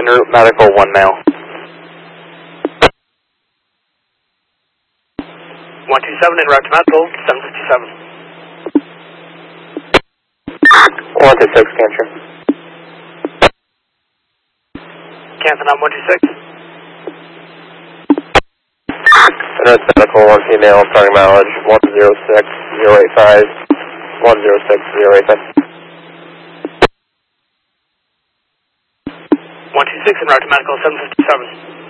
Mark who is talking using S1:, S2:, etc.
S1: en route medical, 1 male.
S2: 127 en route to medical, 757.
S1: 126, Cancer.
S2: Canton on 126.
S1: En route medical, 1 female, starting mileage 106085, 106085.
S2: 126 en route to medical, 757.